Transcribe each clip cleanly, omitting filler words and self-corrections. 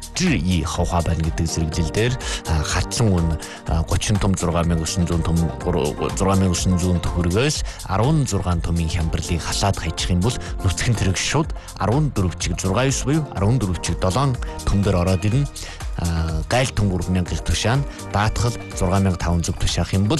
ижи хавха байна гэдэг зэрэглэл дээр хатлан үн 30 том 6900 том 6900 төгрөгөөс 16 томын хямдралыг хасаад хайчих юм бол нүцгэн тэрэг шууд 14 чиг 6.9 буюу 14 чиг 7 төмдөр ороод ирнэ. Гайл том 3000 тушаан даатгал 6500 тушаах юм бол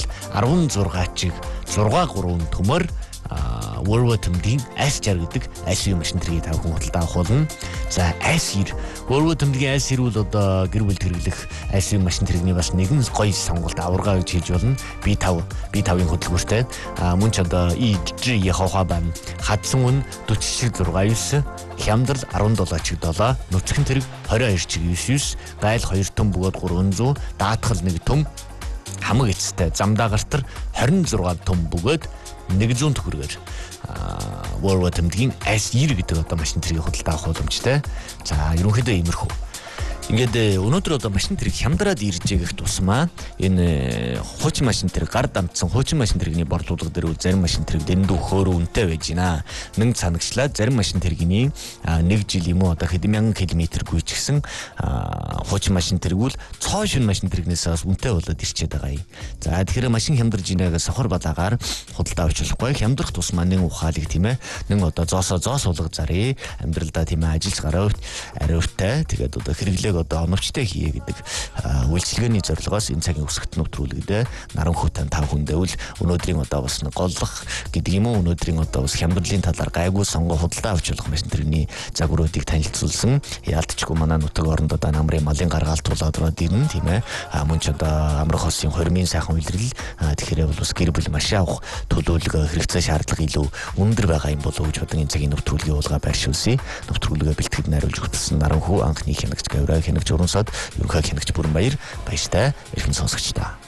16 чиг 6.3 төмөр World Tömdгийн S60 гэдэг ICU машин тэргийг тав хүн худалдаа авах болно. За S90 World Tömdгийн S90 бол одоо гэр бүл хэрэглэх ICU машин тэрэгний бас нэгэн гоё сонголт аварга гэж хэлж болно. B5-ын хөдөлгөөртэй. Мөн ч одоо EG хавха байна. Хадсан үн 40.6.9, хямдрал 17.7, нүцгэн тэрэг 22.9, гайл 2 том бөгөөд 300, даатгал 1 том, хамаг эцэстэй замдаа гартар 26 том бөгөөд 100 төгрөгөөр World Tömdгийн S90 гэдэг одоо машин тэргийг худалдаа авах боломжтой. За ерөнхийдөө иймэрхүү. Ингээд өнөөдөр одоо машин тэрэг хямдраад ирж байгаа тусмаа энэ хуучин машин тэрэг гар дамжсан хуучин машин тэрэгний борлуулга дээр зарим машин тэрэг дэндүү хөөрөө үнэтэй байж байна. Нэг цанагчлаад зарим машин тэрэгний 1 жил юм уу одоо хэдэн мянган километр гүйчихсэн хуучин машин тэргүүл цоо шин машин тэрэгнээс бас үнэтэй болоод ирчээд байгаа юм. За тэгэхээр машин хямдарж инээгээ сохор балаагаар худалдаа авч болохгүй. Хямдрах тусмаа нэг ухаалаг тийм ээ. Нэг одоо зоос суулга зарыг амьдралдаа тийм ээ ажил гараа ариутай тэгээд одоо хэрэглээ одоо оновчтой хийе гэдэг үйлчилгээний зорилгоос энэ цагийн өсгөлт нэвтрүүлэгдээ наранхуутай тав хүндэвэл өнөөдрийн одоо бас голлох гэдэг юм уу өнөөдрийн одоо бас хямдралын талаар гайгүй сонгоо худалдаа авч болох машин тэрэгний загваруудыг танилцуулсан. Яалтчгүй манай нутаг оронд одоо намрын малын гаргаалт тулаад ороод ирнэ тийм ээ. Мөн ч одоо амрах хосын хормын сайхан үйлрэл тэгэхээр бол бас гэр бүл маш авах төлөвлөгөө хэрэгцээ шаардлага илүү өндөр байгаа юм болов уу гэж бодлоо энэ цагийн нэвтрүүлгийн уулга байршуулсан. Нэвтрүүлгээ бэлтгэхэд найруулж хөтлсөн наранхуу анхны хянагч Гавраа хянагч Урансад ерөнхий хянагч Бүрэн Баяр баяртай эрхэм сонсогчдоо.